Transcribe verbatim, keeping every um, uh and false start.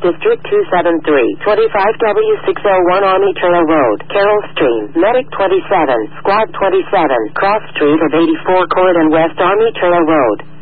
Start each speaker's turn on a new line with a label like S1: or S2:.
S1: District two seven three, twenty-five W six oh one Army Trail Road, Carroll Stream, Medic twenty-seven, Squad twenty-seven, Cross Street of eighty-four Court and West Army Trail Road.